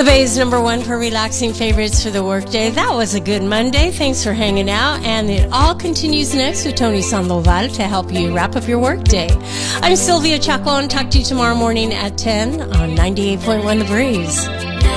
The Bay's #1 for relaxing favorites for the workday. That was a good Monday. Thanks for hanging out. And it all continues next with Tony Sandoval to help you wrap up your workday. I'm Sylvia Chacon. Talk to you tomorrow morning at 10 on 98.1 The Breeze.